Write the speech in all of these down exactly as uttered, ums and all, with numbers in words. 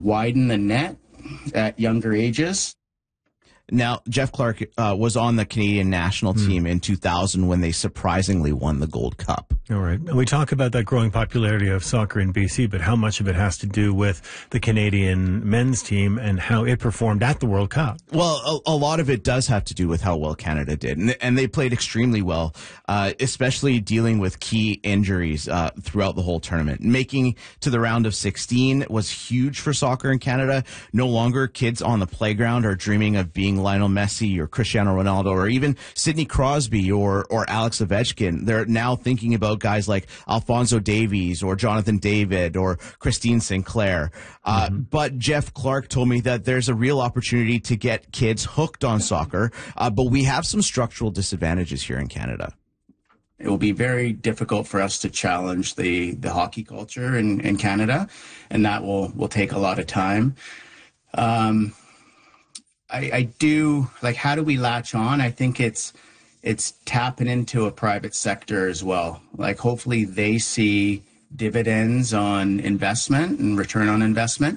widen the net at younger ages. Now, Jeff Clark uh, was on the Canadian national team mm. in two thousand when they surprisingly won the Gold Cup. All right. And we talk about that growing popularity of soccer in B C, but how much of it has to do with the Canadian men's team and how it performed at the World Cup? Well, a, a lot of it does have to do with how well Canada did. And, and they played extremely well, uh, especially dealing with key injuries uh, throughout the whole tournament. Making to the round of sixteen was huge for soccer in Canada. No longer kids on the playground are dreaming of being Lionel Messi or Cristiano Ronaldo or even Sidney Crosby or or Alex Ovechkin. They're now thinking about guys like Alphonso Davies or Jonathan David or Christine Sinclair. Uh, mm-hmm. But Jeff Clark told me that there's a real opportunity to get kids hooked on soccer, uh, but we have some structural disadvantages here in Canada. It will be very difficult for us to challenge the, the hockey culture in, in Canada, and that will, will take a lot of time. Um, I, I do like, how do we latch on? I think it's it's tapping into a private sector as well. Like, hopefully they see dividends on investment and return on investment.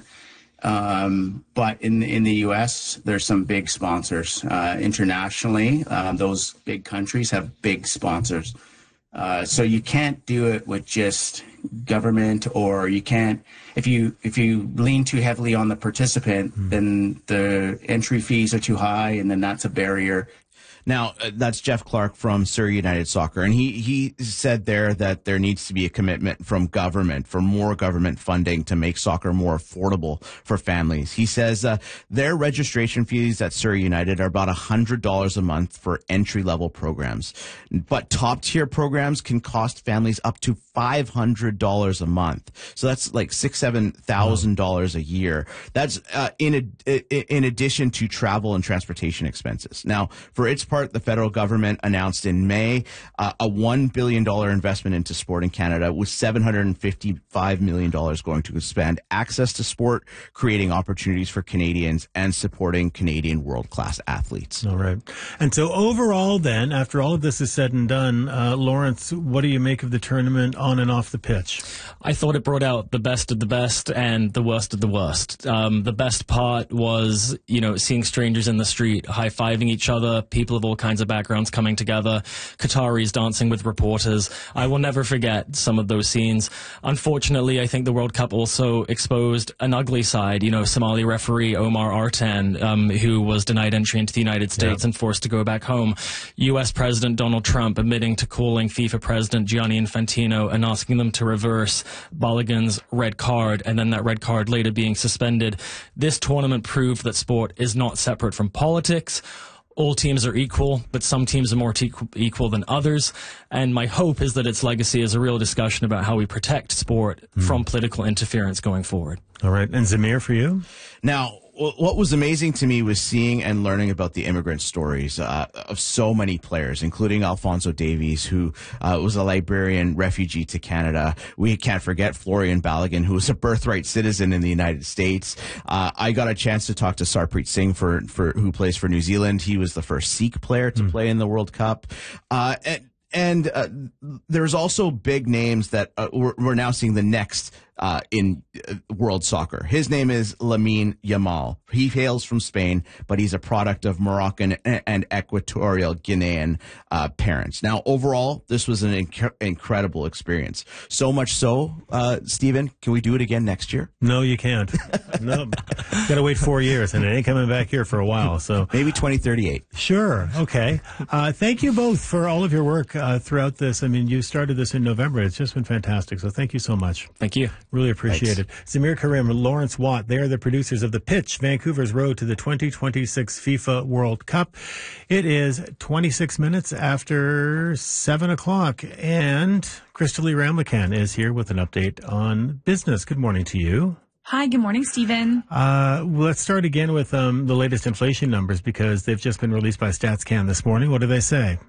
Um, but in in the U S, there's some big sponsors. Uh, internationally, uh, those big countries have big sponsors. Uh, so you can't do it with just government, or you can't, if you if you lean too heavily on the participant, mm. then the entry fees are too high, and then that's a barrier. Now, uh, that's Jeff Clark from Surrey United Soccer, and he, he said there that there needs to be a commitment from government for more government funding to make soccer more affordable for families. He says uh, their registration fees at Surrey United are about one hundred dollars a month for entry-level programs, but top-tier programs can cost families up to five hundred dollars a month. So that's like six, seven thousand dollars a year. That's uh, in a, in addition to travel and transportation expenses. Now, for its part, the federal government announced in May uh, a one billion dollars investment into sport in Canada, with seven hundred fifty-five million dollars going to expand access to sport, creating opportunities for Canadians, and supporting Canadian world-class athletes. All right. And so overall then, after all of this is said and done, uh, Lawrence, what do you make of the tournament on and off the pitch? I thought it brought out the best of the best and the worst of the worst. Um, the best part was, you know, seeing strangers in the street, high-fiving each other, people of all kinds of backgrounds coming together, Qataris dancing with reporters. I will never forget some of those scenes. Unfortunately, I think the World Cup also exposed an ugly side. You know, Somali referee Omar Artan, um, who was denied entry into the United States yeah. and forced to go back home. U S President Donald Trump admitting to calling FIFA President Gianni Infantino and asking them to reverse Balogun's red card, and then that red card later being suspended. This tournament proved that sport is not separate from politics. All teams are equal, but some teams are more equal than others. And my hope is that its legacy is a real discussion about how we protect sport mm. from political interference going forward. All right. And Zamir, for you? Now, what was amazing to me was seeing and learning about the immigrant stories uh, of so many players, including Alphonso Davies, who uh, was a Liberian refugee to Canada. We can't forget Florian Balogun, who was a birthright citizen in the United States. Uh, I got a chance to talk to Sarpreet Singh, for, for who plays for New Zealand. He was the first Sikh player to mm. play in the World Cup. Uh, and and uh, there's also big names that uh, we're, we're now seeing the next Uh, in uh, world soccer. His name is Lamine Yamal. He hails from Spain, but he's a product of Moroccan and Equatorial Guinean uh, parents. Now, overall, this was an inc- incredible experience. So much so, uh, Stephen, can we do it again next year? No, you can't. No, got to wait four years, and it ain't coming back here for a while. So maybe twenty thirty-eight. Sure. Okay. Uh, thank you both for all of your work uh, throughout this. I mean, you started this in November. It's just been fantastic. So thank you so much. Thank you. Really appreciate Thanks. it. Zamir Karim, Lawrence Watt, they are the producers of The Pitch, Vancouver's road to the twenty twenty-six FIFA World Cup. It is twenty-six minutes after seven o'clock, and Crystalie Ramlakan is here with an update on business. Good morning to you. Hi, good morning, Stephen. Uh, let's start again with um, the latest inflation numbers, because they've just been released by StatsCan this morning. What do they say?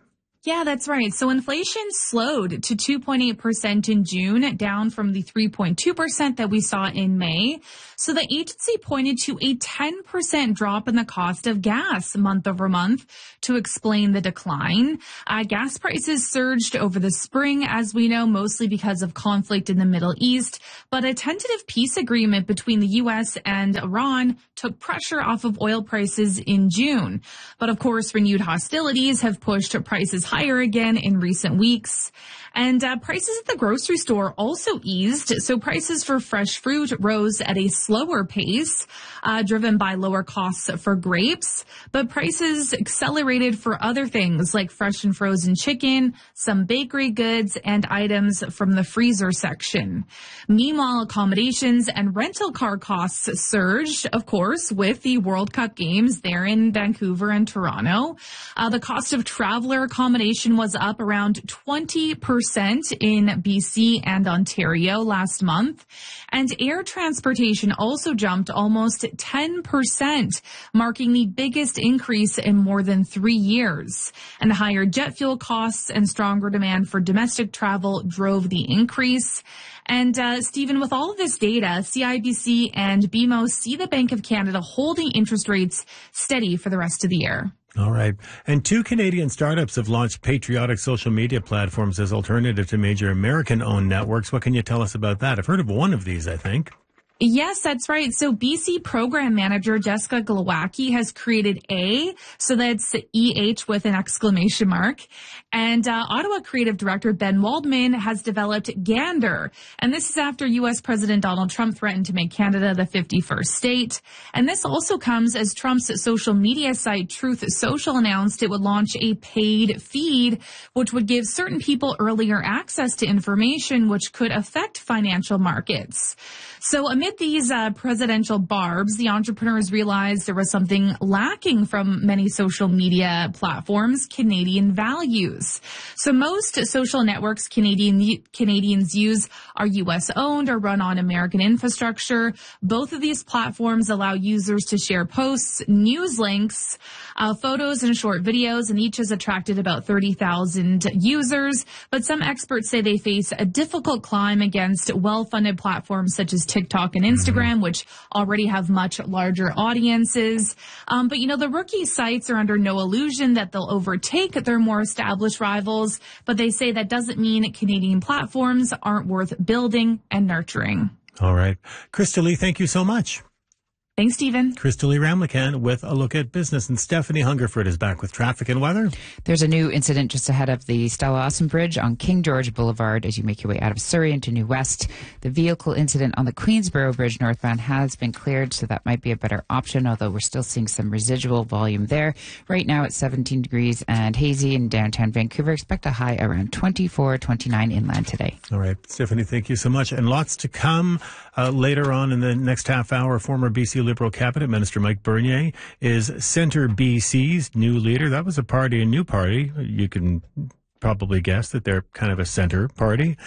Yeah, that's right. So inflation slowed to two point eight percent in June, down from the three point two percent that we saw in May. So the agency pointed to a ten percent drop in the cost of gas month over month to explain the decline. Uh, gas prices surged over the spring, as we know, mostly because of conflict in the Middle East. But a tentative peace agreement between the U S and Iran took pressure off of oil prices in June. But of course, renewed hostilities have pushed prices higher again in recent weeks. And uh, prices at the grocery store also eased. So prices for fresh fruit rose at a slower pace, uh, driven by lower costs for grapes. But prices accelerated for other things like fresh and frozen chicken, some bakery goods, and items from the freezer section. Meanwhile, accommodations and rental car costs surged, of course, with the World Cup games there in Vancouver and Toronto. Uh, the cost of traveler accommodation was up around twenty percent in B C and Ontario last month. And air transportation also jumped almost ten percent, marking the biggest increase in more than three years. And higher jet fuel costs and stronger demand for domestic travel drove the increase. And, uh, Stephen, with all of this data, C I B C and B M O see the Bank of Canada holding interest rates steady for the rest of the year. All right. And two Canadian startups have launched patriotic social media platforms as alternative to major American-owned networks. What can you tell us about that? I've heard of one of these, I think. Yes, that's right. So B C program manager Jessica Glowacki has created A, so that's E H with an exclamation mark. And uh, Ottawa creative director Ben Waldman has developed Gander. And this is after U S President Donald Trump threatened to make Canada the fifty-first state. And this also comes as Trump's social media site Truth Social announced it would launch a paid feed, which would give certain people earlier access to information which could affect financial markets. So amid these uh, presidential barbs, the entrepreneurs realized there was something lacking from many social media platforms: Canadian values. So most social networks Canadian Canadians use are U S owned or run on American infrastructure. Both of these platforms allow users to share posts, news links, uh, photos, and short videos, and each has attracted about thirty thousand users. But some experts say they face a difficult climb against well-funded platforms such as TikTok and Instagram, which already have much larger audiences. Um, but, you know, the rookie sites are under no illusion that they'll overtake their more established rivals. But they say that doesn't mean Canadian platforms aren't worth building and nurturing. All right. Krista Lee, thank you so much. Thanks, Stephen. Krista Lee Ramlichan with a look at business. And Stephanie Hungerford is back with traffic and weather. There's a new incident just ahead of the Stella Awesome Bridge on King George Boulevard as you make your way out of Surrey into New West. The vehicle incident on the Queensboro Bridge northbound has been cleared, so that might be a better option, although we're still seeing some residual volume there. Right now it's seventeen degrees and hazy in downtown Vancouver. Expect a high around twenty-four, twenty-nine inland today. All right. Stephanie, thank you so much. And lots to come uh, later on in the next half hour. Former B C Liberal Cabinet Minister Mike Bernier is Centre B C's new leader. That was a party, a new party. You can probably guess that they're kind of a centre party.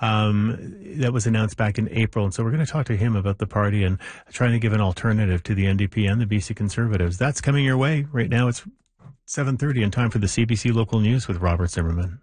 Um, that was announced back in April. And so we're going to talk to him about the party and trying to give an alternative to the N D P and the B C Conservatives. That's coming your way. Right now it's seven thirty and time for the C B C Local News with Robert Zimmerman.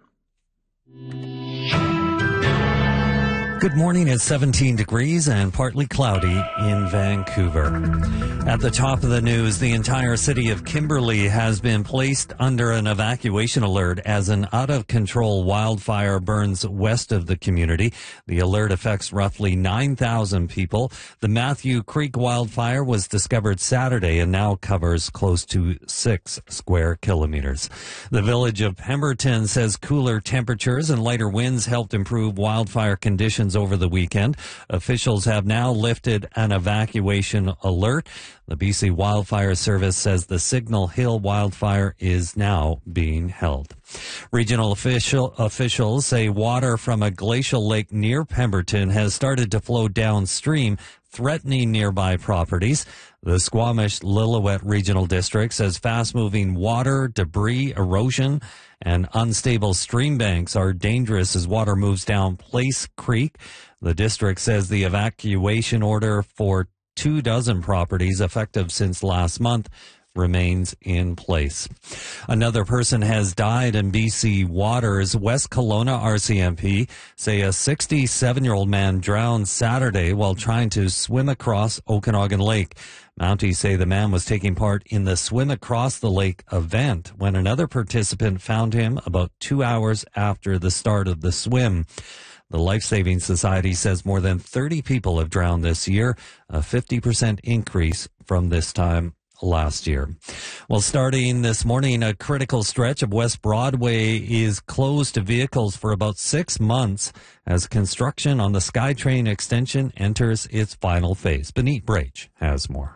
Good morning. It's seventeen degrees and partly cloudy in Vancouver. At the top of the news, the entire city of Kimberley has been placed under an evacuation alert as an out-of-control wildfire burns west of the community. The alert affects roughly nine thousand people. The Matthew Creek wildfire was discovered Saturday and now covers close to six square kilometers. The village of Pemberton says cooler temperatures and lighter winds helped improve wildfire conditions over the weekend. Officials have now lifted an evacuation alert. The B C Wildfire Service says the Signal Hill wildfire is now being held. Regional official, officials say water from a glacial lake near Pemberton has started to flow downstream, threatening nearby properties. The Squamish-Lillooet Regional District says fast-moving water, debris, erosion, and unstable stream banks are dangerous as water moves down Place Creek. The district says the evacuation order for two dozen properties effective since last month remains in place. Another person has died in B C waters. West Kelowna R C M P say a sixty-seven-year-old man drowned Saturday while trying to swim across Okanagan Lake. Mounties say the man was taking part in the Swim Across the Lake event when another participant found him about two hours after the start of the swim. The Life Saving Society says more than thirty people have drowned this year, a fifty percent increase from this time last year. Well, starting this morning, a critical stretch of West Broadway is closed to vehicles for about six months as construction on the SkyTrain extension enters its final phase. Benit Brage has more.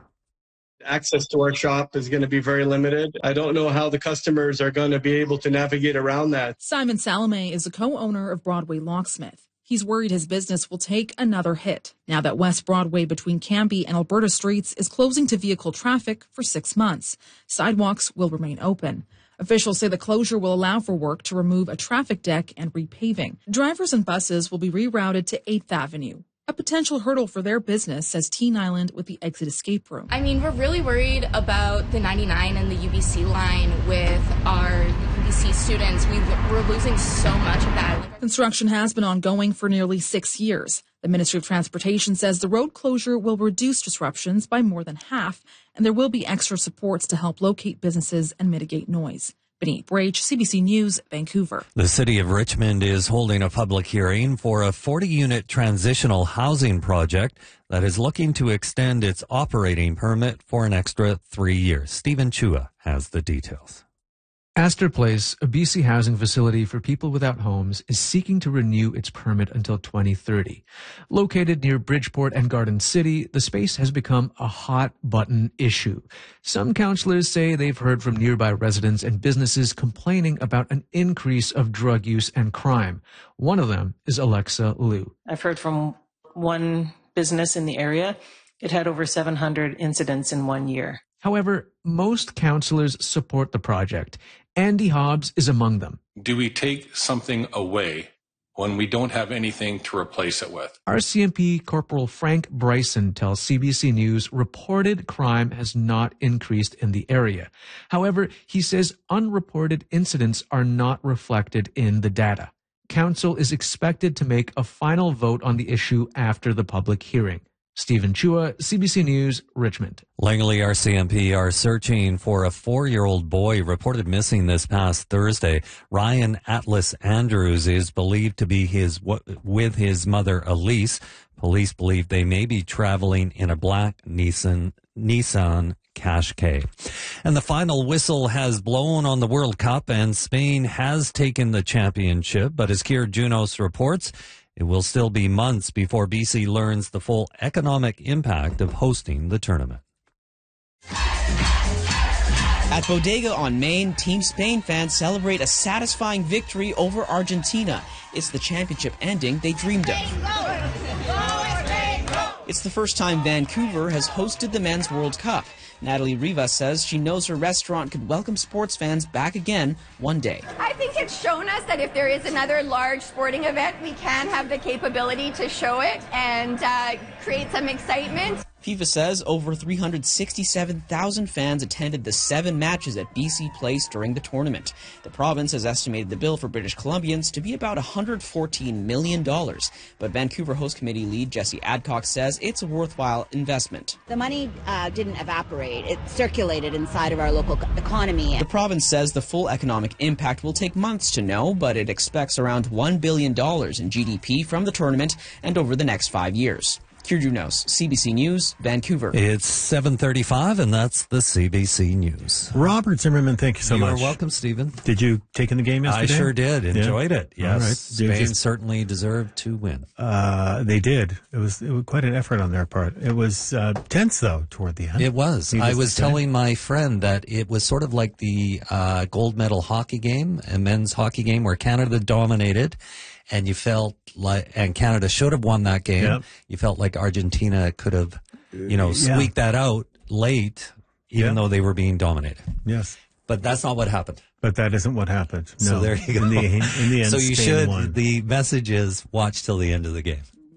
Access to our shop is going to be very limited. I don't know how the customers are going to be able to navigate around that. Simon Salome is a co-owner of Broadway Locksmith. He's worried his business will take another hit now that West Broadway between Cambie and Alberta Streets is closing to vehicle traffic for six months. Sidewalks will remain open. Officials say the closure will allow for work to remove a traffic deck and repaving. Drivers and buses will be rerouted to eighth Avenue. A potential hurdle for their business, says Teen Island with the Exit Escape Room. I mean, we're really worried about the ninety-nine and the U B C line with our U B C students. We've, we're losing so much of that. Construction has been ongoing for nearly six years. The Ministry of Transportation says the road closure will reduce disruptions by more than half, and there will be extra supports to help locate businesses and mitigate noise. Benit Brage, C B C News, Vancouver. The city of Richmond is holding a public hearing for a forty-unit transitional housing project that is looking to extend its operating permit for an extra three years. Stephen Chua has the details. Astor Place, a B C housing facility for people without homes, is seeking to renew its permit until twenty thirty. Located near Bridgeport and Garden City, the space has become a hot-button issue. Some councillors say they've heard from nearby residents and businesses complaining about an increase of drug use and crime. One of them is Alexa Liu. I've heard from one business in the area. It had over seven hundred incidents in one year. However, most councillors support the project. Andy Hobbs is among them. Do we take something away when we don't have anything to replace it with? R C M P Corporal Frank Bryson tells C B C News reported crime has not increased in the area. However, he says unreported incidents are not reflected in the data. Council is expected to make a final vote on the issue after the public hearing. Stephen Chua, C B C News, Richmond. Langley R C M P are searching for a four-year-old boy reported missing this past Thursday. Ryan Atlas Andrews is believed to be his with his mother Elise. Police believe they may be traveling in a black Nissan Nissan Qashqai. And the final whistle has blown on the World Cup, and Spain has taken the championship. But as Kier Junos reports, it will still be months before B C learns the full economic impact of hosting the tournament. At Bodega on Main, Team Spain fans celebrate a satisfying victory over Argentina. It's the championship ending they dreamed of. It's the first time Vancouver has hosted the Men's World Cup. Natalie Rivas says she knows her restaurant could welcome sports fans back again one day. I think it's shown us that if there is another large sporting event, we can have the capability to show it and uh, create some excitement. FIFA says over three hundred sixty-seven thousand fans attended the seven matches at B C Place during the tournament. The province has estimated the bill for British Columbians to be about one hundred fourteen million dollars. But Vancouver Host Committee lead Jesse Adcock says it's a worthwhile investment. The money uh, didn't evaporate. It circulated inside of our local economy. The province says the full economic impact will take months to know, but it expects around one billion dollars in G D P from the tournament and over the next five years. Kier Junos, C B C News, Vancouver. It's seven thirty-five, and that's the C B C News. Robert Zimmerman, thank you so you much. You're welcome, Stephen. Did you take in the game yesterday? I sure did. Enjoyed yeah. it. Yes. All right. Spain just, certainly deserved to win. Uh, they did. It was, it was quite an effort on their part. It was uh, tense, though, toward the end. It was. I was telling my friend that it was sort of like the uh, gold medal hockey game, a men's hockey game where Canada dominated. And you felt like, and Canada should have won that game. Yep. You felt like Argentina could have, you know, squeaked yeah. that out late, even yeah. though they were being dominated. Yes. But that's not what happened. But that isn't what happened. No. So there you go. In the, in the end, so you Spain should, won. The message is watch till the end of the game.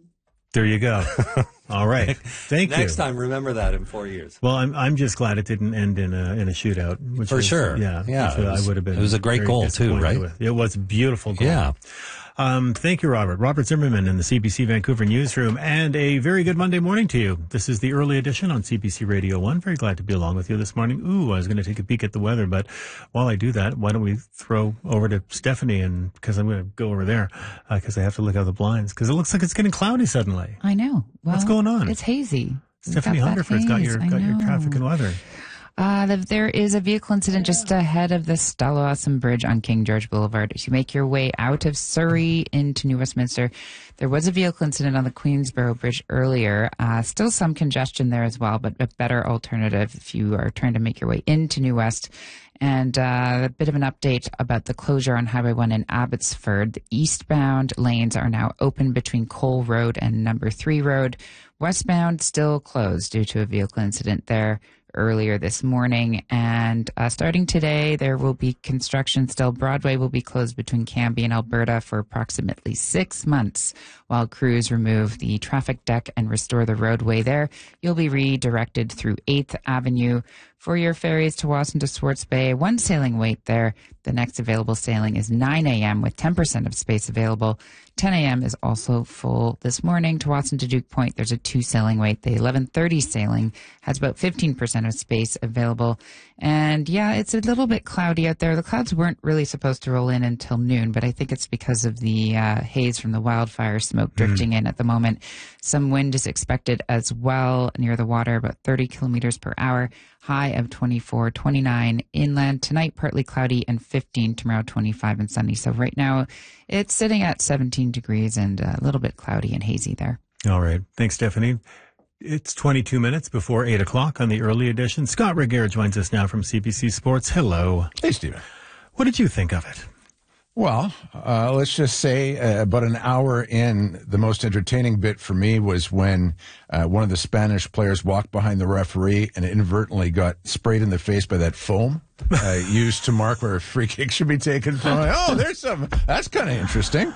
There you go. All right. Thank Next you. Next time, remember that in four years. Well, I'm I'm just glad it didn't end in a in a shootout. Which For was, sure. Yeah. Yeah. Which It was, I would have been. It was a great goal too, right? With. It was a beautiful goal. Yeah. Um, thank you, Robert. Robert Zimmerman in the C B C Vancouver newsroom, and a very good Monday morning to you. This is the early edition on C B C Radio one. Very glad to be along with you this morning. Ooh, I was going to take a peek at the weather, but while I do that, why don't we throw over to Stephanie, and because I'm going to go over there because uh, I have to look out the blinds because it looks like it's getting cloudy suddenly. I know. Well, what's going on? It's hazy. Stephanie got Hungerford's got your I got your know. traffic and weather. Uh, the, there is a vehicle incident just ahead of the Stella Awesome Bridge on King George Boulevard. As you make your way out of Surrey into New Westminster, there was a vehicle incident on the Queensborough Bridge earlier. Uh, still some congestion there as well, but a better alternative if you are trying to make your way into New West. And uh, a bit of an update about the closure on Highway one in Abbotsford. The eastbound lanes are now open between Cole Road and Number three Road. Westbound still closed due to a vehicle incident there earlier this morning. And uh, starting today, there will be construction still. Broadway will be closed between Cambie and Alberta for approximately six months while crews remove the traffic deck and restore the roadway there. You'll be redirected through eighth Avenue. For your ferries to Wasson to Swartz Bay, one sailing wait there. The next available sailing is nine a.m. with ten percent of space available. ten a.m. is also full this morning. To Watson to Duke Point, there's a two sailing wait. The eleven thirty sailing has about fifteen percent of space available. And yeah, it's a little bit cloudy out there. The clouds weren't really supposed to roll in until noon, but I think it's because of the uh, haze from the wildfire smoke drifting mm. in at the moment. Some wind is expected as well near the water, about thirty kilometers per hour. High of twenty-four, twenty-nine inland. Tonight, partly cloudy and fifteen. Tomorrow, twenty-five and sunny. So right now, it's sitting at seventeen degrees and a little bit cloudy and hazy there. All right. Thanks, Stephanie. It's twenty-two minutes before eight o'clock on the early edition. Scott Regehr joins us now from C B C Sports. Hello. Hey, Stephen. What did you think of it? Well, uh, let's just say uh, about an hour in, the most entertaining bit for me was when uh, one of the Spanish players walked behind the referee and inadvertently got sprayed in the face by that foam uh, used to mark where a free kick should be taken from. Like, oh, there's some. That's kind of interesting.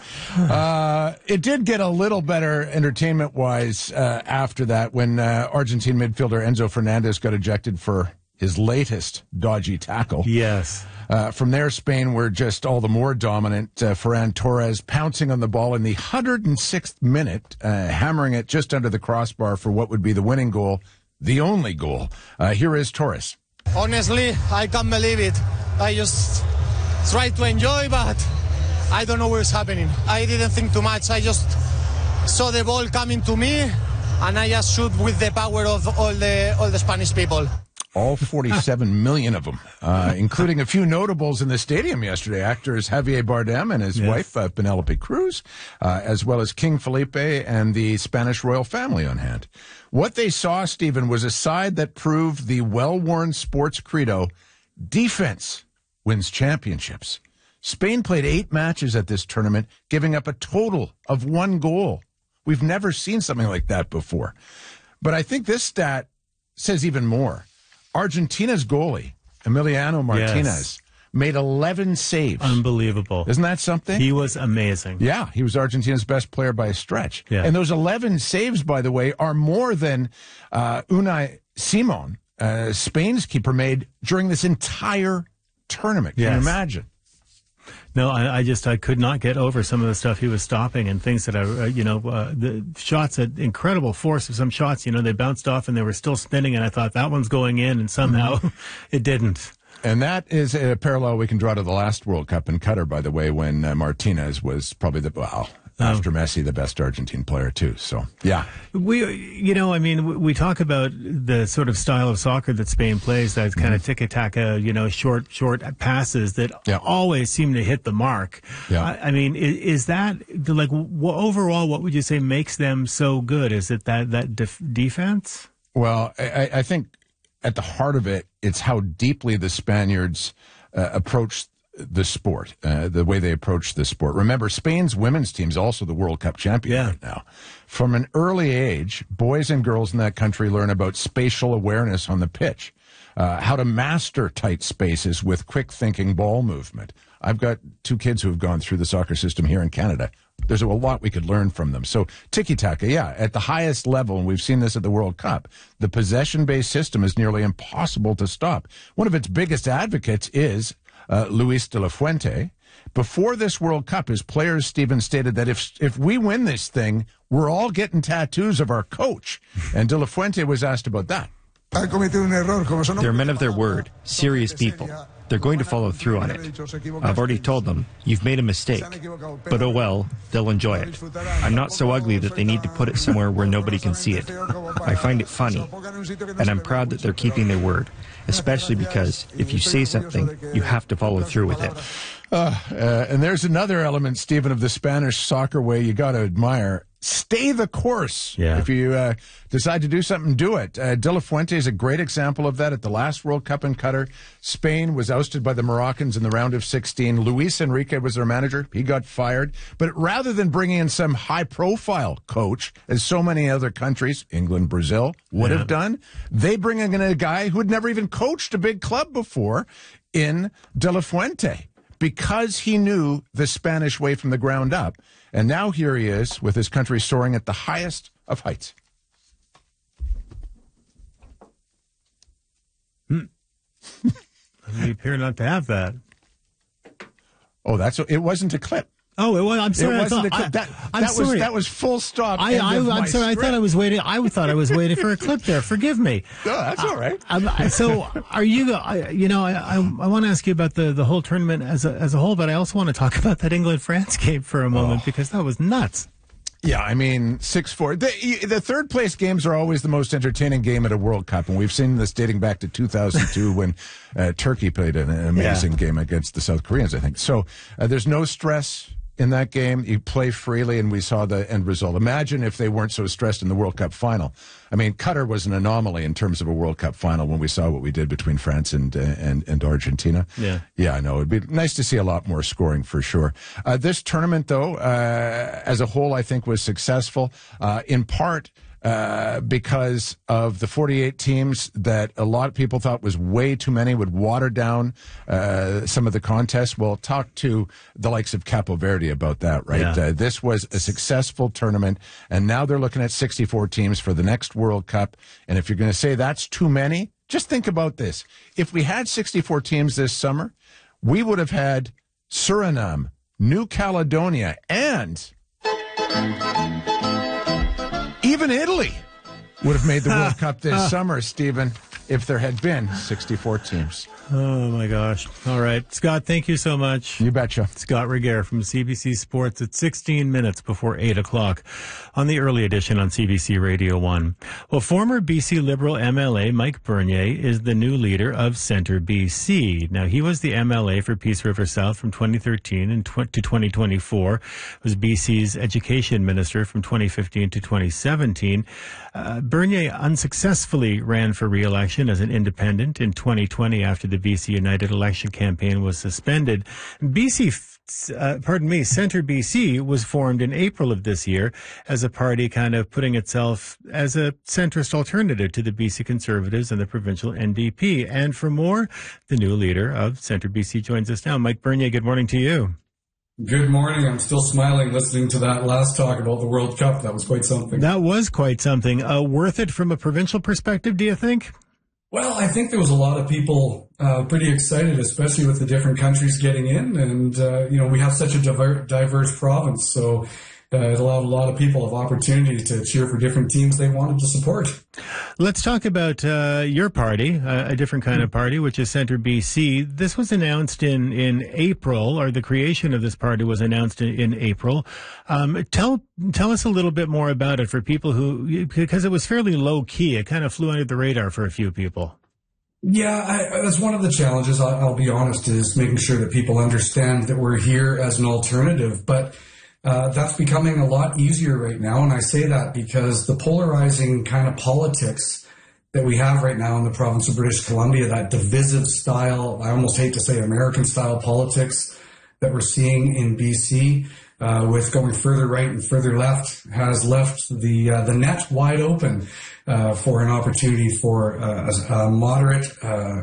Uh, it did get a little better entertainment-wise uh, after that when uh, Argentine midfielder Enzo Fernandez got ejected for his latest dodgy tackle. Yes. Uh, from there, Spain were just all the more dominant. Uh, Ferran Torres pouncing on the ball in the one hundred sixth minute, uh, hammering it just under the crossbar for what would be the winning goal, the only goal. Uh, here is Torres. Honestly, I can't believe it. I just try to enjoy, but I don't know what's happening. I didn't think too much. I just saw the ball coming to me, and I just shoot with the power of all the all the Spanish people. All forty-seven million of them, uh, including a few notables in the stadium yesterday. Actors Javier Bardem and his yes. wife, uh, Penelope Cruz, uh, as well as King Felipe and the Spanish royal family on hand. What they saw, Stephen, was a side that proved the well-worn sports credo, defense wins championships. Spain played eight matches at this tournament, giving up a total of one goal. We've never seen something like that before. But I think this stat says even more. Argentina's goalie, Emiliano Martinez, yes. made eleven saves. Unbelievable. Isn't that something? He was amazing. Yeah, he was Argentina's best player by a stretch. Yeah. And those eleven saves, by the way, are more than uh, Unai Simon, uh, Spain's keeper, made during this entire tournament. Can yes. you imagine? No, I, I just I could not get over some of the stuff he was stopping and things that I, uh, you know, uh, the shots at incredible force of some shots. You know, they bounced off and they were still spinning, and I thought that one's going in, and somehow mm-hmm. it didn't. And that is a parallel we can draw to the last World Cup in Qatar, by the way, when uh, Martinez was probably the well. After um, Messi, the best Argentine player, too. So, yeah. We, you know, I mean, we talk about the sort of style of soccer that Spain plays, that kind mm-hmm. of tiki-taka, you know, short, short passes that yeah. always seem to hit the mark. Yeah. I, I mean, is, is that, like, w- overall, what would you say makes them so good? Is it that, that def- defense? Well, I, I think at the heart of it, it's how deeply the Spaniards uh, approach the sport, uh, the way they approach the sport. Remember, Spain's women's team is also the World Cup champion yeah. right now. From an early age, boys and girls in that country learn about spatial awareness on the pitch, uh, how to master tight spaces with quick-thinking ball movement, I've got two kids who have gone through the soccer system here in Canada. There's a lot we could learn from them. So tiki-taka, yeah, at the highest level, and we've seen this at the World Cup, the possession-based system is nearly impossible to stop. One of its biggest advocates is uh, Luis de la Fuente. Before this World Cup, his players, Stephen, stated that if if we win this thing, we're all getting tattoos of our coach. And de la Fuente was asked about that. They're men of their word, serious people. They're going to follow through on it. I've already told them, you've made a mistake. But oh well, they'll enjoy it. I'm not so ugly that they need to put it somewhere where nobody can see it. I find it funny. And I'm proud that they're keeping their word, especially because if you say something, you have to follow through with it. Uh, uh, and there's another element, Stephen, of the Spanish soccer way you got to admire. Stay the course. Yeah. If you uh, decide to do something, do it. Uh, De La Fuente is a great example of that. At the last World Cup in Qatar, Spain was ousted by the Moroccans in the round of sixteen. Luis Enrique was their manager. He got fired. But rather than bringing in some high-profile coach, as so many other countries, England, Brazil, would Yeah. have done, they bring in a guy who had never even coached a big club before in De La Fuente, because he knew the Spanish way from the ground up. And now here he is with his country soaring at the highest of heights. Hmm. You appear not to have that. Oh, that's it. Wasn't a clip. Oh, it was. I'm sorry. It I wasn't thought, a clip. I, That, I'm that sorry. was that was full stop. I, end I, of I'm my sorry. I script. thought I was waiting. I thought I was waiting for a clip there. Forgive me. No, that's all right. Um, so, are you? I, you know, I I, I want to ask you about the, the whole tournament as a as a whole, but I also want to talk about that England France game for a moment Oh. because that was nuts. Yeah, I mean, six four. The, the third place games are always the most entertaining game at a World Cup, and we've seen this dating back to two thousand two when uh, Turkey played an amazing Yeah. game against the South Koreans, I think. So uh, there's no stress in that game. You play freely, and we saw the end result. Imagine if they weren't so stressed in the World Cup final. I mean, Qatar was an anomaly in terms of a World Cup final when we saw what we did between France and uh, and, and Argentina. Yeah. Yeah, I know. It'd be nice to see a lot more scoring for sure. Uh, this tournament, though, uh, as a whole, I think was successful, uh, in part uh, because of the forty-eight teams that a lot of people thought was way too many, would water down uh, some of the contests. Well, talk to the likes of Capo Verde about that, right? Yeah. Uh, this was a successful tournament, and now they're looking at sixty-four teams for the next World Cup. And if you're going to say that's too many, just think about this. If we had sixty-four teams this summer, we would have had Suriname, New Caledonia, and even Italy would have made the World Cup this summer, Stephen, if there had been sixty-four teams. Oh, my gosh. All right. Scott, thank you so much. You betcha. Scott Regehr from C B C Sports at sixteen minutes before eight o'clock on the early edition on C B C Radio one. Well, former B C Liberal M L A Mike Bernier is the new leader of Centre B C. Now, he was the M L A for Peace River South from twenty thirteen and tw- to twenty twenty-four, was B C's education minister from twenty fifteen to twenty seventeen. Uh, Bernier unsuccessfully ran for re-election as an independent in twenty twenty after the B C United election campaign was suspended. B C, uh, pardon me, Centre B C was formed in April of this year as a party kind of putting itself as a centrist alternative to the B C Conservatives and the provincial N D P. And for more, the new leader of Centre B C joins us now. Mike Bernier, good morning to you. Good morning. I'm still smiling listening to that last talk about the World Cup. That was quite something. That was quite something. Uh, worth it from a provincial perspective, do you think? Well, I think there was a lot of people uh, pretty excited, especially with the different countries getting in. And, uh, you know, we have such a diver- diverse province. So uh, it allowed a lot of people of opportunity to cheer for different teams they wanted to support. Let's talk about uh, your party, uh, a different kind of party, which is Centre B C. This was announced in, in April, or the creation of this party was announced in, in April. Um, tell tell us a little bit more about it for people who, because it was fairly low key. It kind of flew under the radar for a few people. Yeah, I, that's one of the challenges, I'll, I'll be honest, is making sure that people understand that we're here as an alternative. But Uh, that's becoming a lot easier right now, and I say that because the polarizing kind of politics that we have right now in the province of British Columbia, that divisive style, I almost hate to say American-style politics that we're seeing in B C, uh, with going further right and further left, has left the uh, the net wide open uh, for an opportunity for uh, a, a moderate, uh,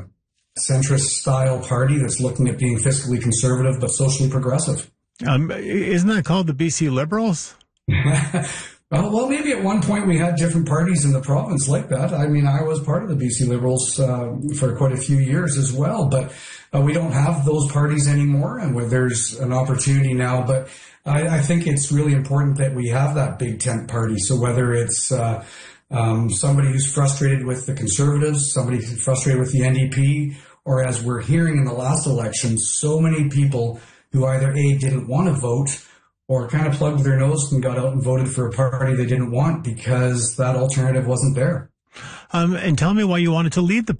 centrist-style party that's looking at being fiscally conservative but socially progressive. Um, isn't that called the B C Liberals? Well, well, maybe at one point we had different parties in the province like that. I mean, I was part of the B C Liberals uh, for quite a few years as well, but uh, we don't have those parties anymore, and where there's an opportunity now. But I, I think it's really important that we have that big tent party. So whether it's uh, um, somebody who's frustrated with the Conservatives, somebody who's frustrated with the N D P, or as we're hearing in the last election, so many people who either A, didn't want to vote, or kind of plugged their nose and got out and voted for a party they didn't want because that alternative wasn't there. Um, and tell me why you wanted to lead the